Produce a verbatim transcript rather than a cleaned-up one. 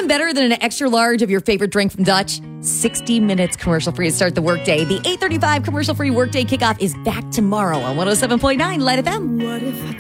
nothing better than an extra large of your favorite drink from Dutch? sixty minutes commercial free to start the workday. The eight thirty-five commercial free workday kickoff is back tomorrow on one oh seven point nine Light F M. What if I